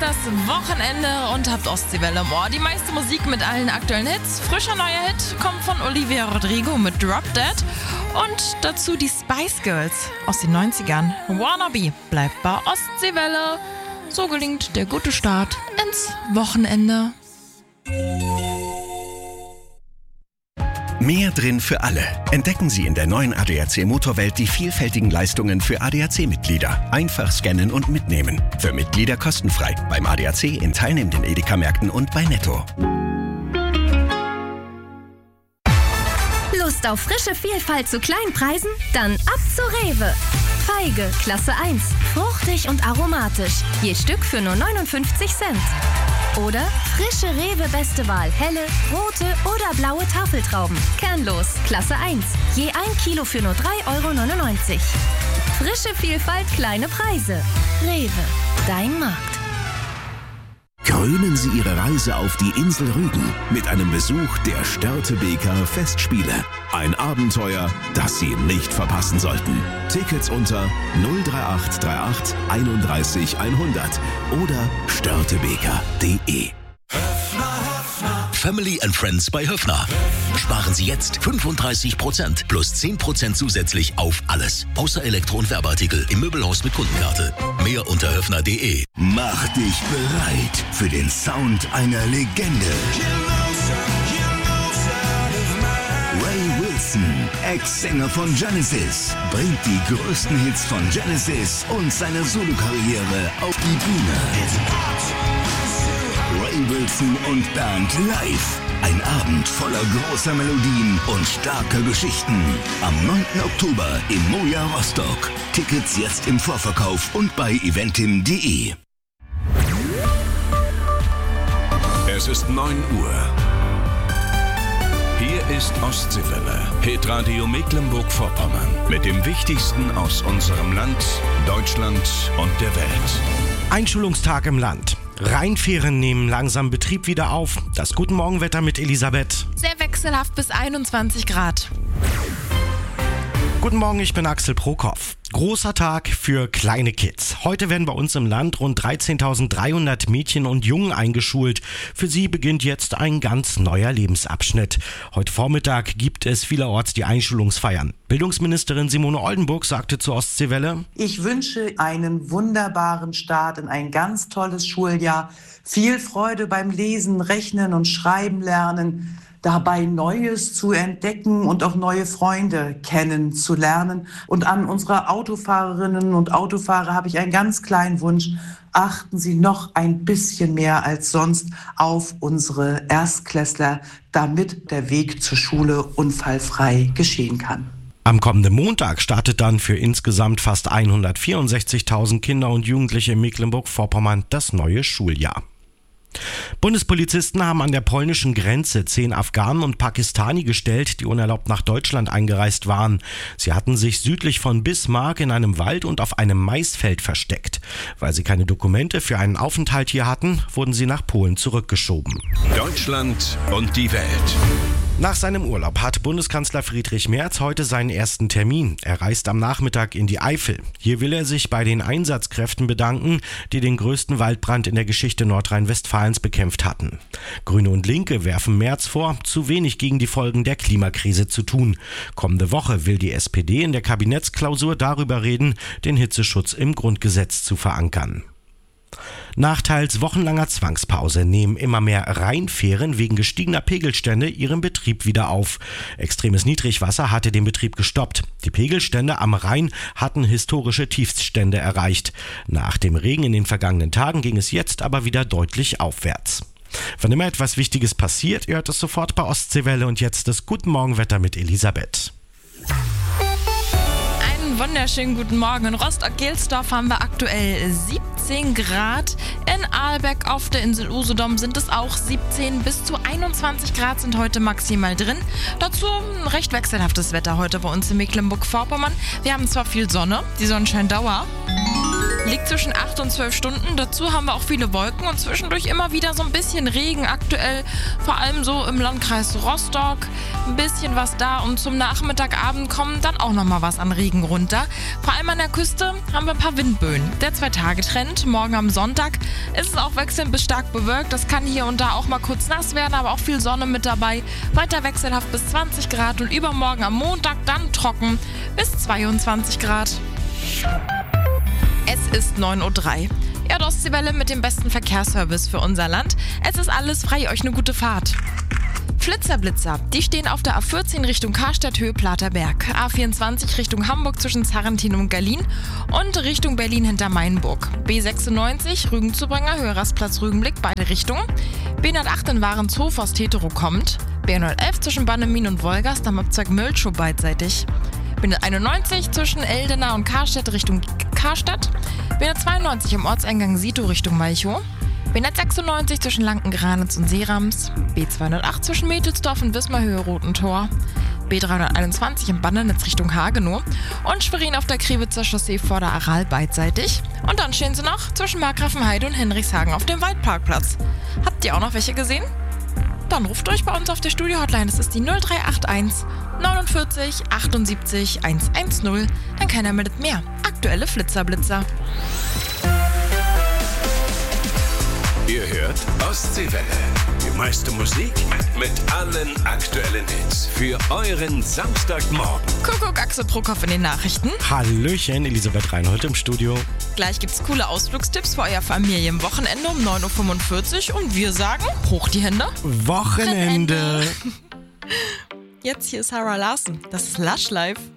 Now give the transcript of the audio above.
das Wochenende und habt Ostseewelle im Ohr. Die meiste Musik mit allen aktuellen Hits. Frischer neuer Hit kommt von Olivia Rodrigo mit Drop Dead. Und dazu die Spice Girls aus den 90ern. Wannabe bleibt bei Ostseewelle. So gelingt der gute Start ins Wochenende. Mehr drin für alle. Entdecken Sie in der neuen ADAC Motorwelt die vielfältigen Leistungen für ADAC-Mitglieder. Einfach scannen und mitnehmen. Für Mitglieder kostenfrei. Beim ADAC in teilnehmenden Edeka-Märkten und bei Netto. Lust auf frische Vielfalt zu Kleinpreisen? Dann ab zu Rewe. Feige, Klasse 1. Fruchtig und aromatisch. Je Stück für nur 59 Cent. Oder frische Rewe Beste Wahl, helle, rote oder blaue Tafeltrauben. Kernlos, Klasse 1. Je 1 Kilo für nur 3,99 €. Frische Vielfalt, kleine Preise. Rewe, dein Markt. Krönen Sie Ihre Reise auf die Insel Rügen mit einem Besuch der Störtebeker Festspiele. Ein Abenteuer, das Sie nicht verpassen sollten. Tickets unter 03838 31 100 oder störtebeker.de. Family and Friends bei Höffner. Sparen Sie jetzt 35% plus 10% zusätzlich auf alles. Außer Elektro- und Werbeartikel im Möbelhaus mit Kundenkarte. Mehr unter höffner.de. Mach dich bereit für den Sound einer Legende. Ray Wilson, Ex-Sänger von Genesis, bringt die größten Hits von Genesis und seine Solokarriere auf die Bühne. Ray Wilson und Band live. Ein Abend voller großer Melodien und starker Geschichten. Am 9. Oktober im Moja Rostock. Tickets jetzt im Vorverkauf und bei eventim.de. Es ist 9 Uhr. Hier ist Ostseewelle, Hitradio Mecklenburg-Vorpommern. Mit dem Wichtigsten aus unserem Land, Deutschland und der Welt. Einschulungstag im Land. Rheinfähren nehmen langsam Betrieb wieder auf. Das Guten Morgenwetter mit Elisabeth. Sehr wechselhaft bis 21 Grad. Guten Morgen, ich bin Axel Prokopf. Großer Tag für kleine Kids. Heute werden bei uns im Land rund 13.300 Mädchen und Jungen eingeschult. Für sie beginnt jetzt ein ganz neuer Lebensabschnitt. Heute Vormittag gibt es vielerorts die Einschulungsfeiern. Bildungsministerin Simone Oldenburg sagte zur Ostseewelle: Ich wünsche einen wunderbaren Start in ein ganz tolles Schuljahr. Viel Freude beim Lesen, Rechnen und Schreiben lernen. Dabei Neues zu entdecken und auch neue Freunde kennenzulernen. Und an unsere Autofahrerinnen und Autofahrer habe ich einen ganz kleinen Wunsch. Achten Sie noch ein bisschen mehr als sonst auf unsere Erstklässler, damit der Weg zur Schule unfallfrei geschehen kann. Am kommenden Montag startet dann für insgesamt fast 164.000 Kinder und Jugendliche in Mecklenburg-Vorpommern das neue Schuljahr. Bundespolizisten haben an der polnischen Grenze 10 Afghanen und Pakistani gestellt, die unerlaubt nach Deutschland eingereist waren. Sie hatten sich südlich von Bismarck in einem Wald und auf einem Maisfeld versteckt. Weil sie keine Dokumente für einen Aufenthalt hier hatten, wurden sie nach Polen zurückgeschoben. Deutschland und die Welt. Nach seinem Urlaub hat Bundeskanzler Friedrich Merz heute seinen ersten Termin. Er reist am Nachmittag in die Eifel. Hier will er sich bei den Einsatzkräften bedanken, die den größten Waldbrand in der Geschichte Nordrhein-Westfalens bekämpft hatten. Grüne und Linke werfen Merz vor, zu wenig gegen die Folgen der Klimakrise zu tun. Kommende Woche will die SPD in der Kabinettsklausur darüber reden, den Hitzeschutz im Grundgesetz zu verankern. Nach teils wochenlanger Zwangspause nehmen immer mehr Rheinfähren wegen gestiegener Pegelstände ihren Betrieb wieder auf. Extremes Niedrigwasser hatte den Betrieb gestoppt. Die Pegelstände am Rhein hatten historische Tiefststände erreicht. Nach dem Regen in den vergangenen Tagen ging es jetzt aber wieder deutlich aufwärts. Wann immer etwas Wichtiges passiert, ihr hört es sofort bei Ostseewelle und jetzt das Guten Morgenwetter mit Elisabeth. Wunderschönen guten Morgen. In Rostock-Gelsdorf haben wir aktuell 17 Grad. In Ahlbeck auf der Insel Usedom sind es auch 17 bis zu 21 Grad sind heute maximal drin. Dazu ein recht wechselhaftes Wetter heute bei uns in Mecklenburg-Vorpommern. Wir haben zwar viel Sonne, die Sonnenscheindauer liegt zwischen 8 und 12 Stunden. Dazu haben wir auch viele Wolken und zwischendurch immer wieder so ein bisschen Regen. Aktuell vor allem so im Landkreis Rostock. Ein bisschen was da und zum Nachmittagabend kommt dann auch nochmal was an Regen runter. Vor allem an der Küste haben wir ein paar Windböen. Der 2-Tage-Trend. Morgen am Sonntag ist es auch wechselnd bis stark bewölkt. Das kann hier und da auch mal kurz nass werden, aber auch viel Sonne mit dabei. Weiter wechselhaft bis 20 Grad und übermorgen am Montag dann trocken bis 22 Grad. Es ist 9:03 Uhr. Ostseewelle mit dem besten Verkehrsservice für unser Land. Es ist alles frei, euch eine gute Fahrt. Flitzer-Blitzer, die stehen auf der A14 Richtung Karstadt, Höhe Platerberg, A24 Richtung Hamburg zwischen Sarrentin und Berlin und Richtung Berlin hinter Mainburg. B96 Rügen-Zubringer, Höhe Rastplatz Rügenblick, beide Richtungen. B108 in Warenshof aus Tetero kommt. B111 zwischen Bannemin und Wolgast am Abzweig Möltschow beidseitig. B191 zwischen Eldena und Karstadt Richtung Karstadt. B192 im Ortseingang Sito Richtung Malchow. B196 zwischen Lanken-Granitz und Seerams. B208 zwischen Mädelsdorf und Wismar Höhe Roten Tor. B321 im Bannernetz Richtung Hagenow. Und Schwerin auf der Kriwitzer Chaussee vor der Aral beidseitig. Und dann stehen sie noch zwischen Markgrafenheide und Henrichshagen auf dem Waldparkplatz. Habt ihr auch noch welche gesehen? Dann ruft euch bei uns auf der Studio-Hotline. Das ist die 0381 49 78 110. Dann keiner meldet mehr. Aktuelle Flitzer-Blitzer. Ihr hört Ostseewelle. Die meiste Musik mit allen aktuellen Hits. Für euren Samstagmorgen. Kuckuck, Axel Prokop in den Nachrichten. Hallöchen, Elisabeth Reinhold im Studio. Gleich gibt's coole Ausflugstipps für euer Familienwochenende um 9:45 Uhr. Und wir sagen, hoch die Hände. Wochenende. Jetzt hier ist Sarah Larsen. Das ist Lush Life.